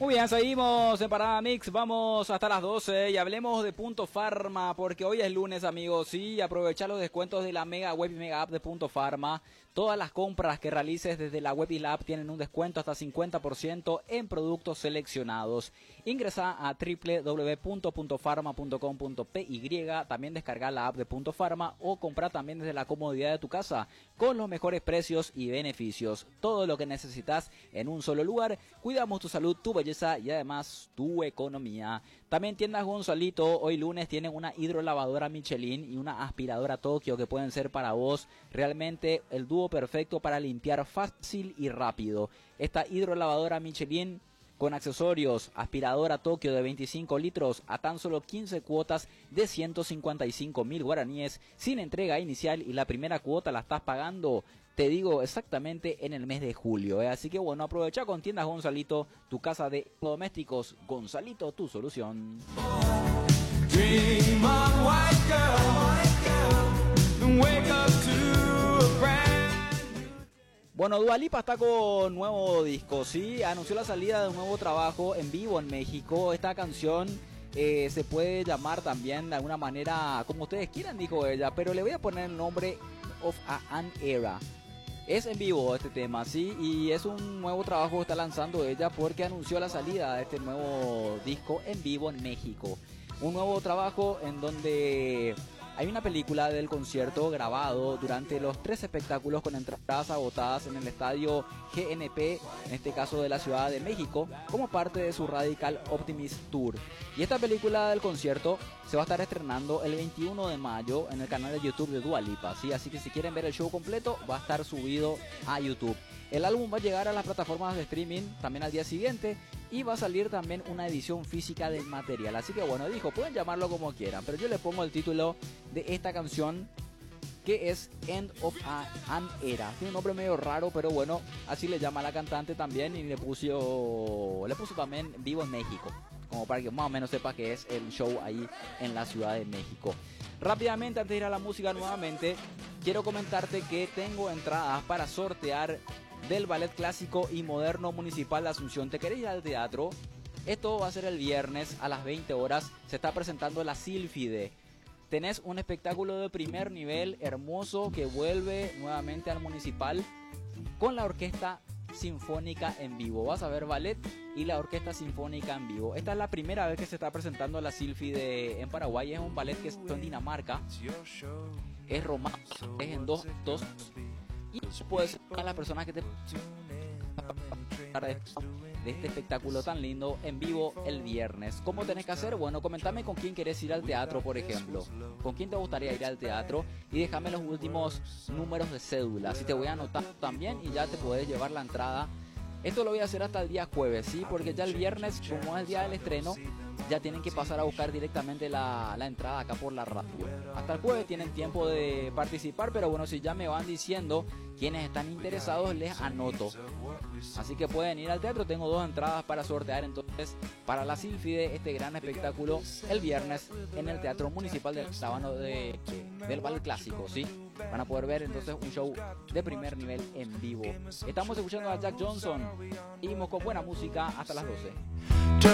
Muy bien, seguimos en Parada Mix, vamos hasta las 12 y hablemos de Punto Pharma, porque hoy es lunes, amigos, y aprovechar los descuentos de la mega web y mega app de Punto Pharma. Todas las compras que realices desde la web y la app tienen un descuento hasta 50% en productos seleccionados. Ingresa a www.puntopharma.com.py, también descarga la app de Punto Pharma o compra también desde la comodidad de tu casa con los mejores precios y beneficios. Todo lo que necesitas en un solo lugar. Cuidamos tu salud, tu belleza y además tu economía. También Tiendas Gonzalito, hoy lunes tienen una hidrolavadora Michelin y una aspiradora Tokio que pueden ser para vos realmente el dúo perfecto para limpiar fácil y rápido. Esta hidrolavadora Michelin con accesorios, aspiradora Tokio de 25 litros a tan solo 15 cuotas de 155.000 guaraníes sin entrega inicial, y la primera cuota la estás pagando, te digo, exactamente en el mes de julio. Así que bueno, aprovecha con Tiendas Gonzalito, tu casa de domésticos. Gonzalito, tu solución. Dream on, white girl, wake up to a brand. Bueno, Dua Lipa está con nuevo disco, ¿sí? Anunció la salida de un nuevo trabajo en vivo en México. Esta canción se puede llamar también de alguna manera como ustedes quieran, dijo ella, pero le voy a poner el nombre of an Era. Es en vivo este tema, ¿sí? Y es un nuevo trabajo que está lanzando ella porque anunció la salida de este nuevo disco en vivo en México. Un nuevo trabajo en donde hay una película del concierto grabado durante los 3 espectáculos con entradas agotadas en el estadio GNP, en este caso de la Ciudad de México, como parte de su Radical Optimist Tour. Y esta película del concierto se va a estar estrenando el 21 de mayo en el canal de YouTube de Dua Lipa, ¿sí? Así que si quieren ver el show completo, va a estar subido a YouTube. El álbum va a llegar a las plataformas de streaming también al día siguiente y va a salir también una edición física del material. Así que bueno, dijo, pueden llamarlo como quieran, pero yo le pongo el título de esta canción, que es End of an Era. Tiene un nombre medio raro, pero bueno, así le llama a la cantante también, y le puso también Vivo en México, como para que más o menos sepa que es el show ahí en la Ciudad de México. Rápidamente, antes de ir a la música nuevamente, quiero comentarte que tengo entradas para sortear del Ballet Clásico y Moderno Municipal de Asunción. ¿Te querés ir al teatro? Esto va a ser el viernes a las 20 horas. Se está presentando la Sílfide. Tenés un espectáculo de primer nivel hermoso que vuelve nuevamente al Municipal con la Orquesta Sinfónica en vivo. Vas a ver ballet y la Orquesta Sinfónica en vivo. Esta es la primera vez que se está presentando la Sílfide en Paraguay. Es un ballet que está en Dinamarca. Es romántico, es en 2 actos. Y puedes ser una de las personas que te de este espectáculo tan lindo en vivo el viernes. ¿Cómo tenés que hacer? Bueno, comentame con quién querés ir al teatro, por ejemplo. ¿Con quién te gustaría ir al teatro? Y déjame los últimos números de cédula. Así te voy a anotar también y ya te podés llevar la entrada. Esto lo voy a hacer hasta el día jueves, ¿sí? Porque ya el viernes, como es el día del estreno, ya tienen que pasar a buscar directamente la entrada acá por la radio. Hasta el jueves tienen tiempo de participar, pero bueno, si ya me van diciendo quienes están interesados, les anoto. Así que pueden ir al teatro. Tengo 2 entradas para sortear entonces para la Sílfide, este gran espectáculo el viernes en el Teatro Municipal del Sábano del Ballet Clásico, ¿sí? Van a poder ver entonces un show de primer nivel en vivo. Estamos escuchando a Jack Johnson y con buena música hasta las 12.